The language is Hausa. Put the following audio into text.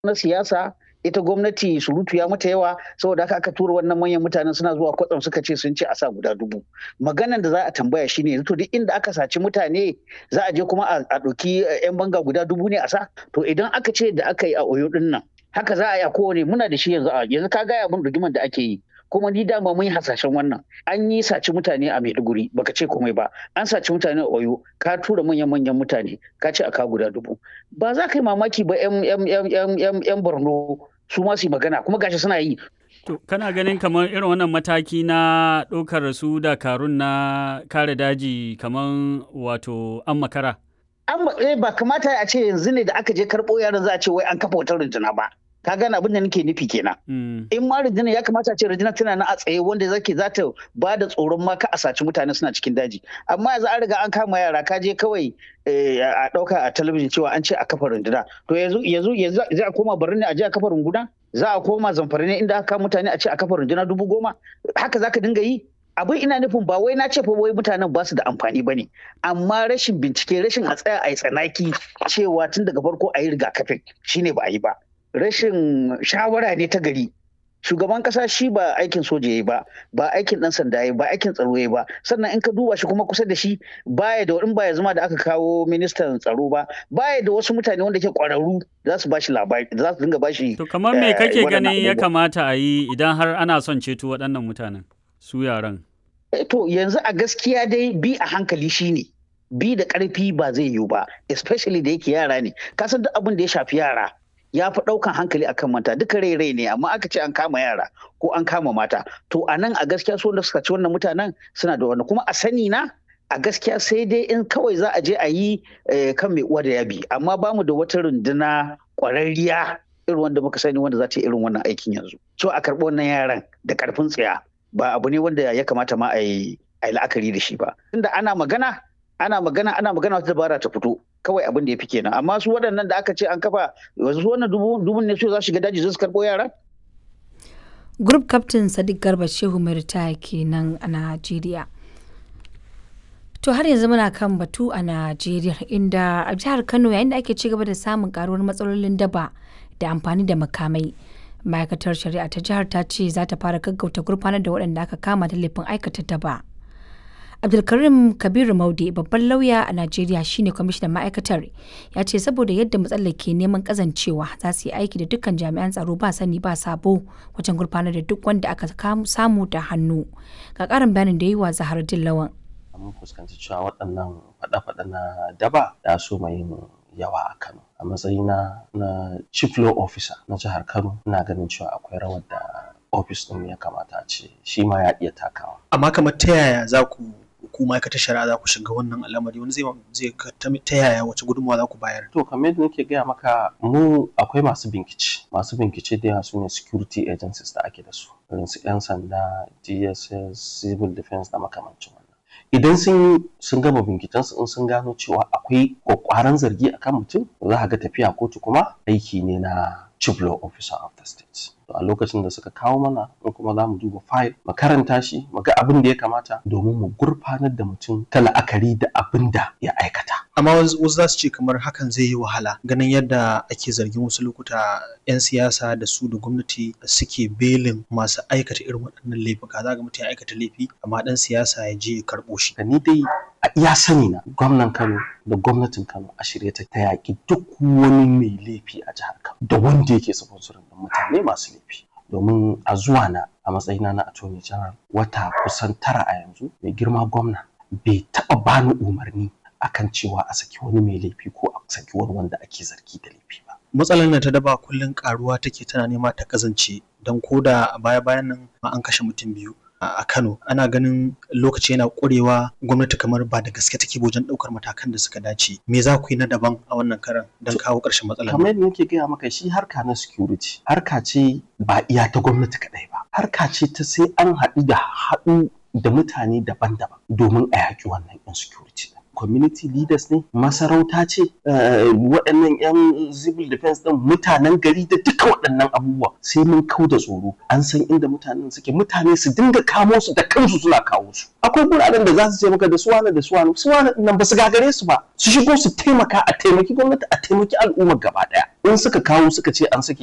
na siyasa, ita gwamnati surutu ya mata yawa, saboda haka aka tura wannan manyan mutanen suna zuwa kwatsam suka ce sun ce a sa guda 1000. Maganan da za a tambaya shine to duk inda aka saci mutane za a je kuma a ɗauki 'yan banga guda 1000 ne a sa? To idan aka ce da aka yi a Oyo ɗin nan, haka za a yi a kowane, muna da shi yanzu ka ga abin rigiman da ake yi. Kuma ni dama mun yi hasashen wannan. An yi saci mutane a Maiduguri baka ce komai ba. An saci mutane a Oyo, ka tura manyan mutane, ka ce a kawo guda 1000. Ba za ka yi mamaki ba 'yan Borno su ma su yi magana, kuma gashi suna yi. To kana ganin kamar irin wannan mataki na ɗaukar su dakarun na kare daji kamar wato an makara? Ba kamata a ce yanzu ne da aka je karɓo yaran za a ce wai an kafa wata rundunar ba. Ka gane abin da nake nufi kenan. In ma rundunar ya kamata a ce rundunar tana nan a tsaye wanda za ta ba da tsoron ma ka a saci mutane suna cikin daji. Amma yanzu an riga an kama yara, ka je kawai a ɗauka a talabijin cewa an ce a kafa runduna. To yanzu za a koma Borno ne a je a kafa runduna? Za a koma Zamfara ne inda aka kama mutane a ce a kafa runduna 10,000? Haka za ka dinga yi? Abin ina nufin ba wai na ce fa wai mutanen ba su da amfani ba ne, amma rashin bincike, rashin a tsaya a yi tsanaki cewa tun daga farko a yi rigakafin shine ba a yi ba. Rashin shawara ne ta gari. Shugaban kasa shi ba aikin soja yayi ba aikin dan sanda yayi ba, aikin tsaro yayi ba. Sannan in ka duba shi kuma kusa da shi baya da zama da aka kawo ministan tsaro ba, baya da wasu mutane wanda ke kwararru za su bashi labari, za su dinga bashi. To kamar me kake ganin ya kamata a yi idan har ana son ceto waɗannan mutanen, su yaran? To yanzu a gaskiya dai bi a hankali shine. Bi da ƙarfi ba zai yiwu ba, especially da yake yara ne. Ka san duk abin da ya shafi yara ya fi ɗaukan hankali akan mata, duka rai ne, amma aka ce an kama yara ko an kama mata. To a nan a gaskiya su wanda suka ci wannan mutanen suna da wannan, kuma a sani na a gaskiya sai dai in kawai za a je a yi kan mai uwa da yabi, amma ba mu da wata runduna ƙwararriya irin wanda muka sani wanda za ta yi irin wannan aikin yanzu. So a karɓi wannan yaran da ƙarfin tsiya ba abu ne wanda ya kamata ma a yi la'akari da shi ba. Tunda ana magana wata dabara ta fito. Kawai abin da ya fi kenan, amma su waɗannan da aka ce an kafa wasu wannan dubun ne su za su shiga daji su karɓo yara. Group Captain Sadiq Garba Shehu mai ritaya kenan a Najeriya. To har yanzu muna kan batu a Najeriya, inda a jihar Kano yayin da ake ci gaba da samun karuwar matsalolin daba da amfani da makamai, ma'aikatar shari'a ta jihar ta ce za ta fara gaggauta gurfanar da waɗanda aka kama da laifin aikata daba. Abdulkarim Kabiru Maude, babban lauya a Najeriya shine kwamishinan ma'aikatar, ya ce saboda yadda matsalar ke neman kazancewa za su yi aiki da dukkan jami'an tsaro ba sani ba sabo wajen gurfanar da duk wanda aka samu da hannu. Ga ƙarin bayanin da yi wa Zaharaddin Lawan. Mun fuskanci cewa waɗannan faɗa-faɗa na daba ya so mai yin yawa a Kano. A matsayina na Chief Law Officer na jihar Kano, ina ganin cewa akwai rawar da ofis ɗin ya kamata a ce shi ma ya iya takawa. Amma kamar ta yaya za ku ma'aikatar shari'a za ku shiga wannan al'amari, wani zai ta yaya wace gudunmawa za ku bayar? To kamar yadda nake gaya maka, mu akwai masu bincike da yawa su ne security agencies da ake da su, irin su 'yan sanda, DSS, civil defense da makamancin wannan. Idan sun gama bincikensu, in sun gano cewa akwai kwakwaran zargi akan mutum, za ka ga tafiya kotu kuma aiki ne na Chief Law Officer of the state. A lokacin da suka kawo mana, in kuma za mu duba file, mu karanta shi, mu ga abin da ya kamata domin mu gurfanar da mutum ta la'akari da abin da ya aikata. Amma wasu za su ce kamar hakan zai yi wahala, ganin yadda ake zargin wasu lokuta 'yan siyasa da su da gwamnati suke belin masu aikata irin waɗannan laifuka. Za ga mutum ya aikata laifi amma ɗan siyasa ya je ya karɓo shi. Ni dai a iya sani na, gwamnan Kano da gwamnatin Kano a shirye ta yaƙi duk wani mai laifi a jihar Kano da wanda yake sponsorin da mutane masu laifi. Domin a zuwa na a matsayina na Attorney General wata kusan 9 a yanzu, mai girma gwamna bai taɓa bani umarni akan cewa a saki wani mai laifi ko a saki wani wanda ake zargi da laifi ba. Matsalar nan ta daba kullum karuwa take, tana nema ta kazance, don koda a baya-bayan nan an kashe mutum 2 a Kano. Ana ganin lokaci yana ƙurewa, gwamnati kamar ba da gaske take wajen ɗaukar matakan da suka dace. Me za ku yi na daban a wannan karan don kawo ƙarshen matsalar? Kamar yadda nake gaya maka, shi harka na security harka ce ba iya ta gwamnati kaɗai ba, harka ce ta sai an haɗu da mutane daban-daban domin a yaƙi wannan insecurity. community leaders ne, masarauta ce, waɗannan 'yan civil defense ɗin, mutanen gari da duka waɗannan abubuwa sai mun kau da tsoro. An san inda mutanen suke, mutane su dinga kamo su da kansu suna kawo su. Akwai guraren da za su ce maka da suwane nan ba su gagare su ba, su shigo su taimaka, a taimaki gwamnati, a taimaki al'ummar gaba ɗaya. In suka kawo suka ce an saki